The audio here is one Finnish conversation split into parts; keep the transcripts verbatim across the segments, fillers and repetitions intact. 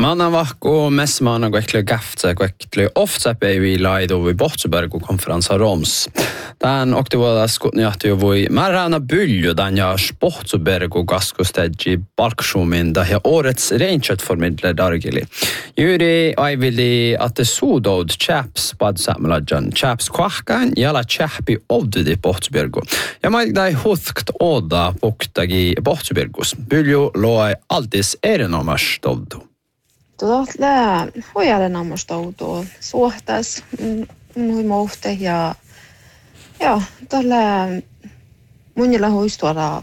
Manna vahko messmana gwekle gaftse gwekle ofta baby laido vi Bortseberg och konferensa Roms. Den åkte våra skotnyahti jo voi märräna bylju den ja Bortseberg och gaskostedji balksjomin da ja årets reinkjøtt formidler dargili. Juri aivili at det sodod chaps badsamladjan chaps kvahkan jala chappi ovdidi Bortseberg. Ja maig dai huthkt oda boktagi Bortsebergus. Bylju loi aldis erenomars dovdu. Tuolla hojalle nammostoutuu suhtas nui mohte ja ja tällä munilla huistuora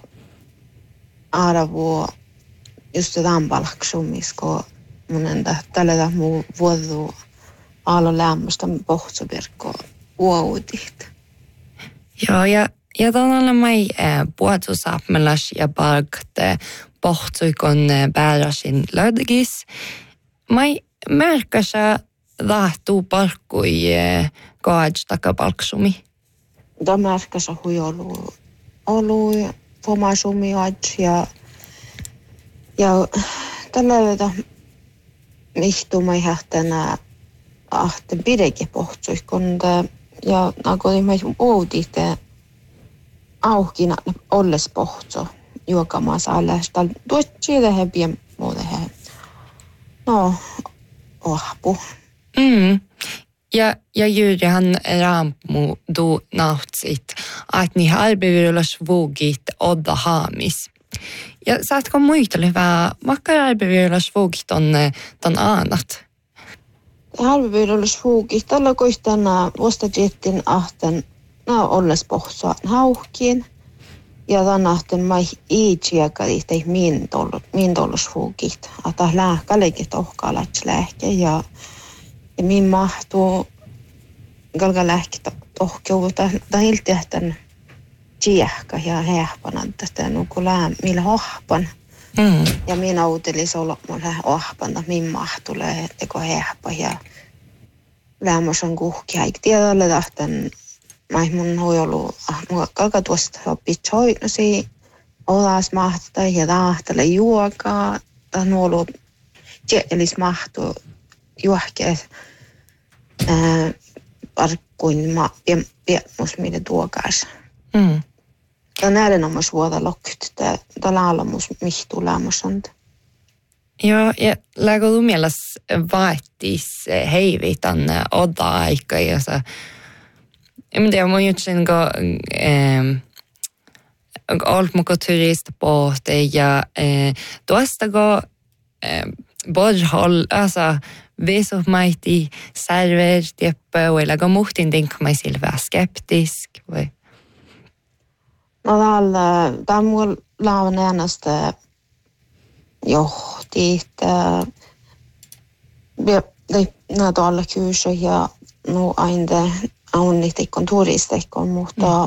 arvo just tämän palksumisko munen tällä mu vuodu alo lämmöstä Bortseberg uudit. Joo ja ja tuolla mai puhuttu saapmelas ja palkte Bortsegon bärasin lödgis. Mai märkäsä lahtuu palkkui kaadж takapalksumi. Da märkäsä hui olu olu pomasumi adž ja ja tällä da mihtumai hähtänä ahten pidegi Bortsegon ja nagu mai uudite auhkina olles Bortse juokamassa alles tal tuotsi tehe pien muudehe. No, ohpu. Mm. Ja, ja Jyrihan rammu du nautsit, att ni har bevirulas vågit odda hamis. Ja saatko muistella hyvää, vaikka har bevirulas vågit on, on annat? Har bevirulas vågit, tällä koistana vuostajettin ahten, no olles Bortse hauhkin. Ja tänahten mai iitsiäkäli tei min tollut min tollusfuukit ata lääkäleki tohkalats lääke ja ja min mahtuu galga lääke tohkeuta tailtehten tsiähkä ja hähpanan tästä nuku lää millä hohpan mm. ja min autelis olla mulle hohpan min mahtulee teko hähpa ja läämosan kuhki haik tiedälle tahten Mai mun hoiolu, mun kalka tuosta oppit hoinosi, olas mahtaa ja tahtele juokaa, tai nuolu tjeelis mahtuu juohkeet parkkuin ma piemmus mitä tuokaas. Mm. Ja näiden omas vuoda lokkt, tämä laalamus mihtuu lämmösäntä. Joo, ja läggo du mielas vaattis heivitan odda aika ja se Ja men det var ju sen gå eh allt mycket turistbåtar ja eh tuosta gå eh Borgholm alltså vis mighty server typ eller gå muhtin tänk mig silva skeptisk vai. No alla damul laavnänaste johti että det när då alla kurser ja nu ainde aunnitikon turistikon, mutta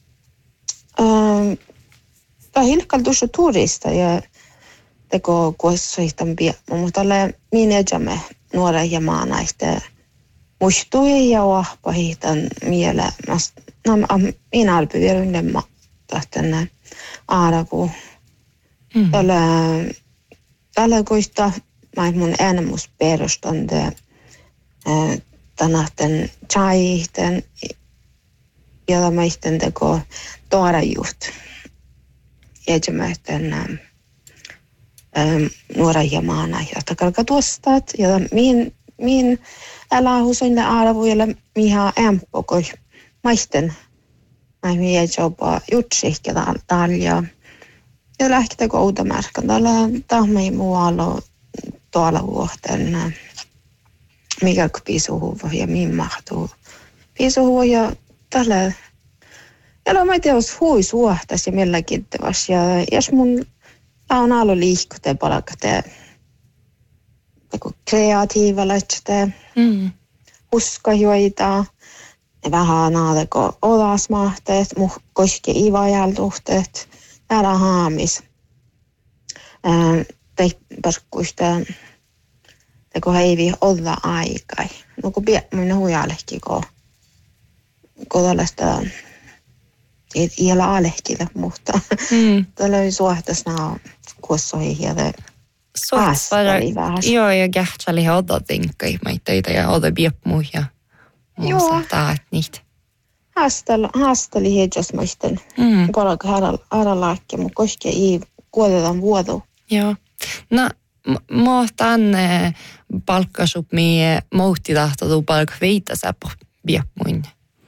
mm. tämä hilkaltuus turista ja teko kuossoitan piemmo, mutta tällä minäjämme nuora ja maanaiste muistui ja wahpahitan miele mas no minä alpi vielä ylemma tähtänä aaraku tällä tällä koista mai mun äänemus perustande tänahten chaihten ja maisten teko toarajuht. Jäjämäisten ähm nuora ja maana ja takalka tuostat ja min min älähusoinne arvoilla miha ämpokoi maisten ai mi jopa jutsihke talja ja lähti kouta märkan tällä tahmei muualla tuolla vuoten mikä pisuhuva ja min mahtuu pisuhuva ja tällä ja mä tiedän jos hui suhtas ja millä kiittäväs ja jos mun on ollut liikkute palkate teko kreatiivalaiset mm. uskajoita vähän naateko olasmahteet mu koske ivajaltuhteet täällä haamis ää tei parkkuista teko heivi olla aikai no kun pie minä hujalehki ko ko tällaista ei ala alehkille mutta mm. tällä suhtas nää kuossoihin ja Päästäli vähän. Joo, ja kähtsali odotinkai. Mä ei teitä ja odo biepmuja. Joo. Taat niitä. Haasteli heidäs maisten. Mm. Palka haralaakke, mutta koske ei kuoletaan vuodu. Joo. No, mä tänne palkkasup mie moutti tahtotu palkka veitä säpä biepmuin.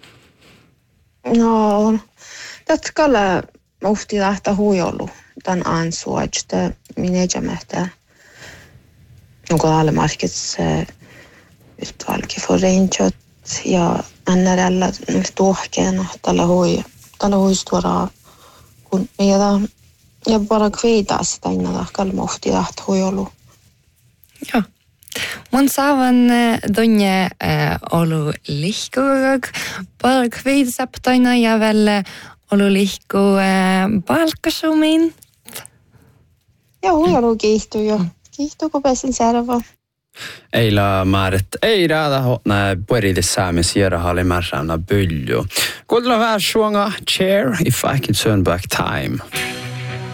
No, tätä kalla moutti tahta huijollu. Tän ansua, että minä jämähtää. Onko alle markets utvalke för ranget ja N R L nyt tuohkeena tällä hui tällä huistuora kun meidän ja bara kveita sitä innan kalmohti att huijollu. Joo. Mun saavan donje olu lihkugag bara kveita saptaina ja väl olu lihku palkasumin. Ja huijollu kiihtyy jo. Kiihtyy kun pääsin serva. Eila määrit ei raada hotna pueridis saamis järjahali märräänä bylju. Kuulla vähän suonga chair if I could turn back time.